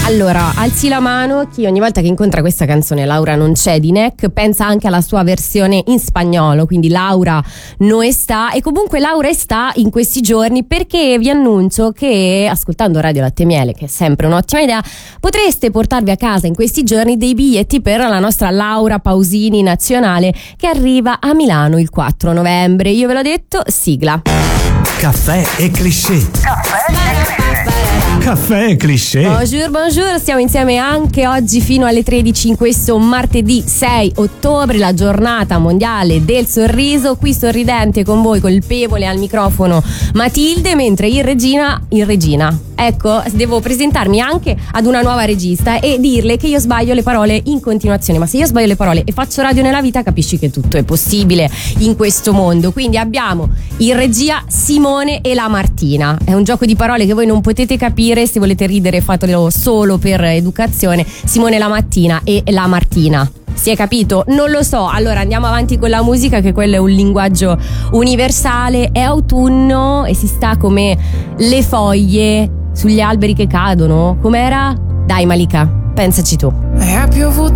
Allora, alzi la mano chi ogni volta che incontra questa canzone Laura non c'è di Neck pensa anche alla sua versione in spagnolo, quindi Laura no está. E comunque Laura sta in questi giorni perché vi annuncio che ascoltando Radio Latte Miele, che è sempre un'ottima idea, potreste portarvi a casa in questi giorni dei biglietti per la nostra Laura Pausini nazionale che arriva a Milano il 4 novembre. Io ve l'ho detto, sigla. Caffè e cliché. Caffè e cliché. Bonjour, stiamo insieme anche oggi fino alle 13 in questo martedì 6 ottobre, la giornata mondiale del sorriso. Qui sorridente con voi, colpevole al microfono Matilde, mentre in regina, ecco, devo presentarmi anche ad una nuova regista e dirle che io sbaglio le parole in continuazione, ma se io sbaglio le parole e faccio radio nella vita capisci che tutto è possibile in questo mondo. Quindi abbiamo in regia Simone e la Martina, è un gioco di parole che voi non potete capire, se volete ridere fatelo solo per educazione. Simone la mattina e la Martina, si è capito? Non lo so. Allora andiamo avanti con la musica, che quello è un linguaggio universale. È autunno e si sta come le foglie sugli alberi che cadono. Com'era? Dai Malika, pensaci tu. È piovuto